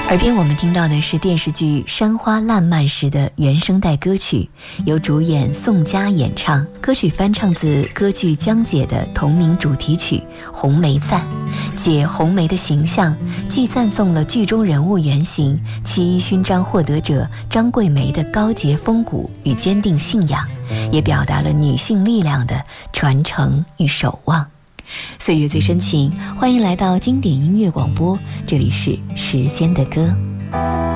耳边我们听到的是电视剧《山花烂漫时》的原声带歌曲，由主演宋佳演唱。歌曲翻唱自歌剧《江姐》的同名主题曲《红梅赞》，借红梅的形象，既赞颂了剧中人物原型7·1勋章获得者张桂梅的高洁风骨与坚定信仰，也表达了女性力量的传承与守望。岁月最深情，欢迎来到经典音乐广播，这里是时间的歌。